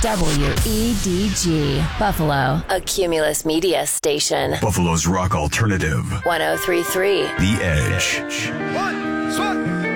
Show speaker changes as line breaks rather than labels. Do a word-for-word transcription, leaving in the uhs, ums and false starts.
W E D G, Buffalo, a Cumulus Media station.
Buffalo's rock alternative.
one oh three point three.
The Edge.
One, one.